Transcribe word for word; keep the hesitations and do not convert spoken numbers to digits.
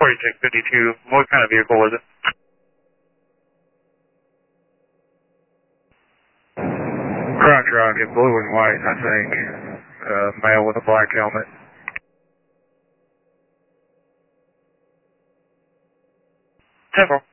forty-six fifty-two, what kind of vehicle was it? Crown truck in blue and white, I think. Uh, male with a black helmet. ten four.